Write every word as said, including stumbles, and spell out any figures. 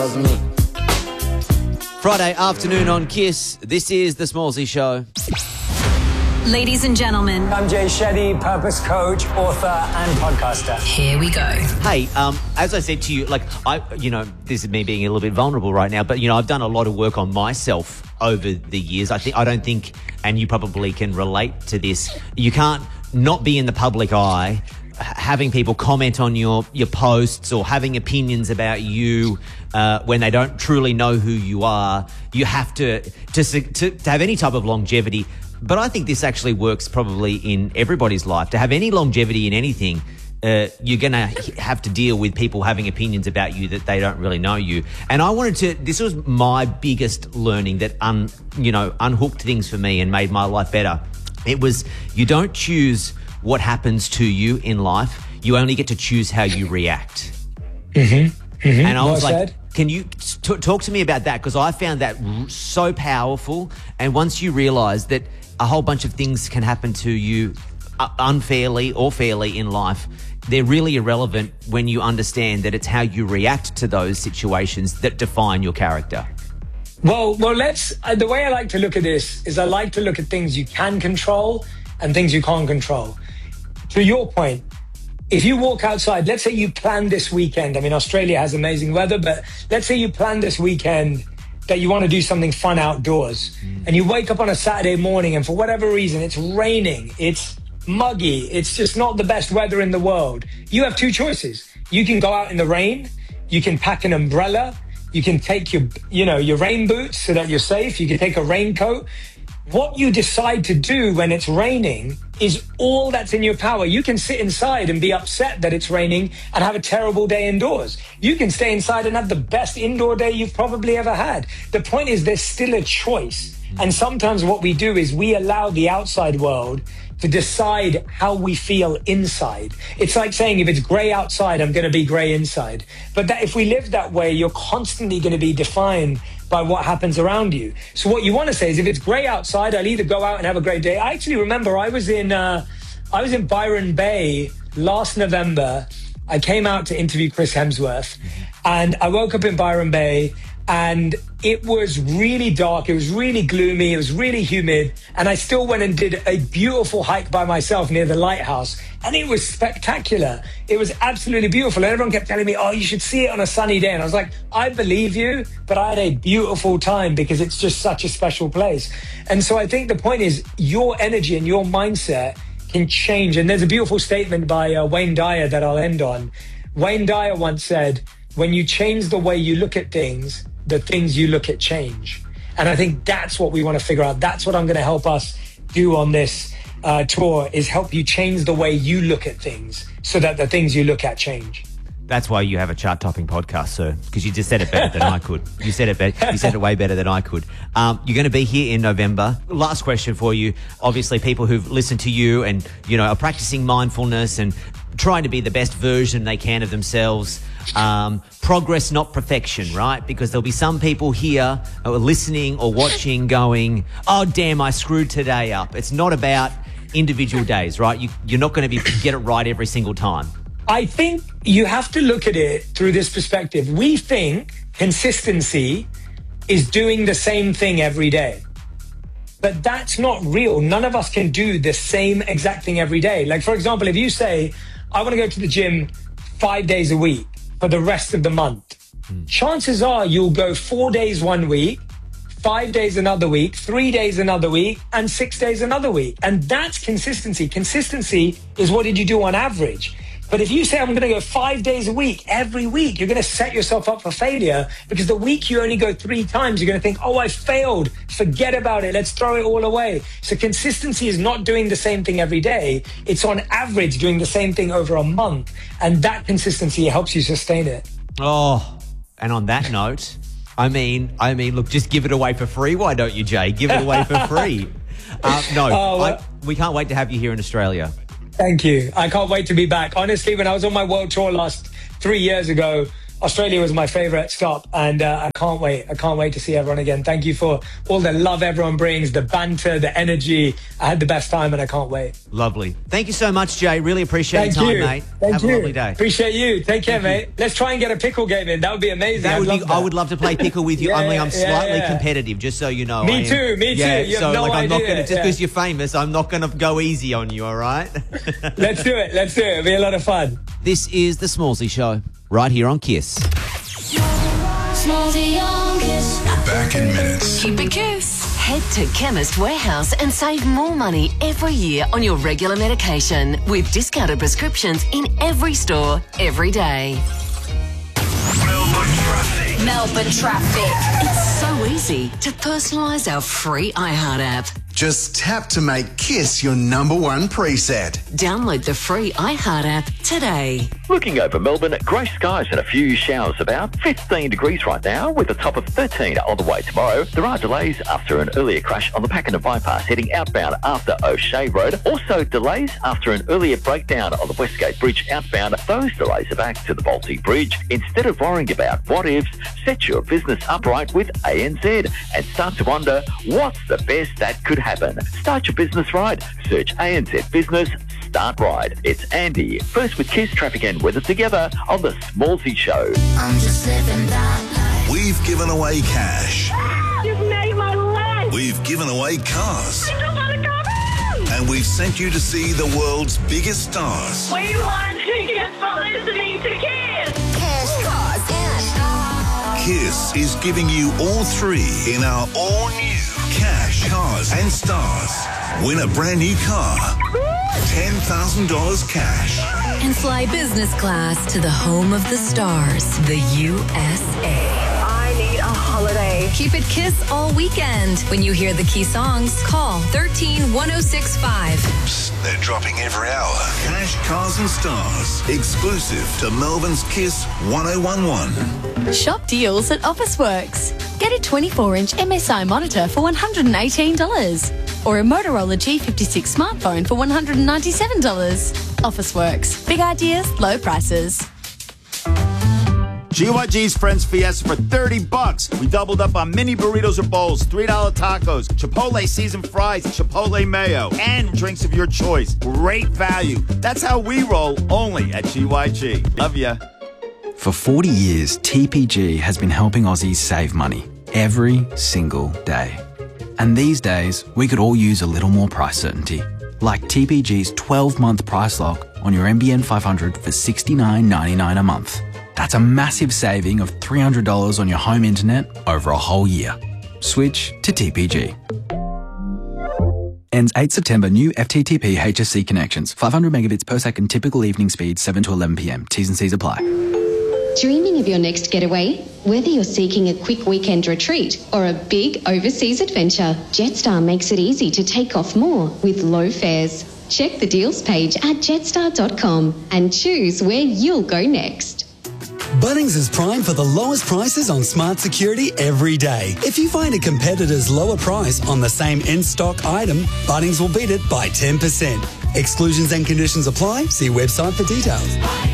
was me. Friday afternoon on KISS. This is The Smallsy Show. Ladies and gentlemen, I'm Jay Shetty, purpose coach, author, and podcaster. Here we go. Hey, um, as I said to you, like, I, you know, this is me being a little bit vulnerable right now, but, you know, I've done a lot of work on myself over the years. I think, I don't think, and you probably can relate to this, you can't not be in the public eye, having people comment on your, your posts or having opinions about you uh, when they don't truly know who you are. You have to, to, to, to have any type of longevity. But I think this actually works probably in everybody's life. To have any longevity in anything, uh, you're going to have to deal with people having opinions about you that they don't really know you. And I wanted to, this was my biggest learning that, un, you know, unhooked things for me and made my life better. It was, you don't choose what happens to you in life. You only get to choose how you react. Mm-hmm. Mm-hmm. And I was well like, said. Can you t- talk to me about that? Because I found that r- so powerful. And once you realise that a whole bunch of things can happen to you uh, unfairly or fairly in life, they're really irrelevant when you understand that it's how you react to those situations that define your character. Well, well, let's. Uh, the way I like to look at this is I like to look at things you can control and things you can't control. To your point, if you walk outside, let's say you plan this weekend. I mean, Australia has amazing weather, but let's say you plan this weekend that you want to do something fun outdoors. Mm. And you wake up on a Saturday morning and for whatever reason, it's raining, it's muggy, it's just not the best weather in the world. You have two choices. You can go out in the rain, you can pack an umbrella, you can take your, you know, your rain boots so that you're safe, you can take a raincoat. What you decide to do when it's raining is all that's in your power. You can sit inside and be upset that it's raining and have a terrible day indoors. You can stay inside and have the best indoor day you've probably ever had. The point is there's still a choice. And sometimes what we do is we allow the outside world to decide how we feel inside. It's like saying if it's grey outside, I'm going to be grey inside. But that if we live that way, you're constantly going to be defined by what happens around you. So what you want to say is if it's grey outside, I'll either go out and have a great day. I actually remember I was in uh, I was in Byron Bay last November. I came out to interview Chris Hemsworth and I woke up in Byron Bay and it was really dark. It was really gloomy. It was really humid. And I still went and did a beautiful hike by myself near the lighthouse. And it was spectacular. It was absolutely beautiful. And everyone kept telling me, oh, you should see it on a sunny day. And I was like, I believe you, but I had a beautiful time because it's just such a special place. And so I think the point is your energy and your mindset can change. And there's a beautiful statement by uh, Wayne Dyer that I'll end on. Wayne Dyer once said, when you change the way you look at things, the things you look at change. And I think that's what we want to figure out. That's what I'm going to help us do on this uh, tour is help you change the way you look at things so that the things you look at change. That's why you have a chart-topping podcast, sir, because you just said it better than I could. You said it better. You said it way better than I could. Um, you're going to be here in November. Last question for you. Obviously, people who've listened to you and, you know, are practicing mindfulness and trying to be the best version they can of themselves. Um, progress, not perfection, right? Because there'll be some people here who are listening or watching going, oh, damn, I screwed today up. It's not about individual days, right? You, you're not going to be get it right every single time. I think you have to look at it through this perspective. We think consistency is doing the same thing every day. But that's not real. None of us can do the same exact thing every day. Like, for example, if you say, I want to go to the gym five days a week for the rest of the month, mm. chances are you'll go four days one week, five days another week, three days another week, and six days another week. And that's consistency. Consistency is what did you do on average? But if you say, I'm going to go five days a week, every week, you're going to set yourself up for failure because the week you only go three times, you're going to think, oh, I failed. Forget about it. Let's throw it all away. So consistency is not doing the same thing every day. It's on average doing the same thing over a month. And that consistency helps you sustain it. Oh, and on that note, I mean, I mean, look, just give it away for free. Why don't you, Jay? Give it away for free. Uh, no, oh, well, I, we can't wait to have you here in Australia. Thank you. I can't wait to be back. Honestly, when I was on my world tour last three years ago, Australia was my favorite stop, and uh, I can't wait. I can't wait to see everyone again. Thank you for all the love everyone brings, the banter, the energy. I had the best time, and I can't wait. Lovely. Thank you so much, Jay. Really appreciate Thank your time, you. mate. Thank Have you. a lovely day. Appreciate you. Take care, Thank mate. you. Let's try and get a pickle game in. That would be amazing. That would I'd be, love that. I would love to play pickle with you. Yeah, Only I'm yeah, slightly yeah. competitive, just so you know. Me I am. too, me too. Yeah, You have so no like I'm not idea. gonna just Yeah. because you're famous, I'm not gonna go easy on you. All right. Let's do it. Let's do it. It'll be a lot of fun. This is the Smallsy Show right here on Kiss. Smallsy on Kiss. We're back in minutes. Keep it Kiss. Head to Chemist Warehouse and save more money every year on your regular medication with discounted prescriptions in every store, every day. Melbourne traffic. Melbourne traffic. It's so easy to personalise our free iHeart app. Just tap to make Kiss your number one preset. Download the free iHeart app today. Looking over Melbourne, grey skies and a few showers about. fifteen degrees right now with a top of thirteen on the way tomorrow. There are delays after an earlier crash on the Pakenham bypass heading outbound after O'Shea Road. Also delays after an earlier breakdown on the Westgate Bridge outbound. Those delays are back to the Balti Bridge. Instead of worrying about what ifs, set your business upright with A N Z and start to wonder what's the best that could happen. Start your business right. Search A N Z Business. Start right. It's Andy. First with Kiss Traffic and Weather together on the Smallsy Show. I'm just living that life. We've given away cash. You've made my life. We've given away cars. I just want to go home. And we've sent you to see the world's biggest stars. We want tickets for listening to Kiss. Cash, cars, and Kiss is giving you all three in our all-new Cash, Cars and Stars. Win a brand new car. ten thousand dollars cash. And fly business class to the home of the stars, the U S A. I need a holiday. Keep it Kiss all weekend. When you hear the key songs, call thirteen one oh six five. Psst, they're dropping every hour. Cash, Cars and Stars. Exclusive to Melbourne's Kiss one oh one one. Shop deals at Officeworks. Get a twenty-four inch M S I monitor for one hundred eighteen dollars or a Motorola G fifty-six smartphone for one hundred ninety-seven dollars. Officeworks. Big ideas, low prices. G Y G's Friends Fiesta for thirty bucks. We doubled up on mini burritos or bowls, three dollar tacos, Chipotle seasoned fries, Chipotle mayo, and drinks of your choice. Great value. That's how we roll, only at G Y G. Love ya. For forty years, T P G has been helping Aussies save money every single day. And these days, we could all use a little more price certainty. Like T P G's twelve month price lock on your M B N five hundred for sixty-nine ninety-nine a month. That's a massive saving of three hundred dollars on your home internet over a whole year. Switch to T P G. Ends eighth September. New F T T P H S C connections. five hundred megabits per second typical evening speed, seven to eleven p m. T's and C's apply. Dreaming of your next getaway? Whether you're seeking a quick weekend retreat or a big overseas adventure, Jetstar makes it easy to take off more with low fares. Check the deals page at jetstar dot com and choose where you'll go next. Bunnings is primed for the lowest prices on smart security every day. If you find a competitor's lower price on the same in-stock item, Bunnings will beat it by ten percent. Exclusions and conditions apply. See website for details.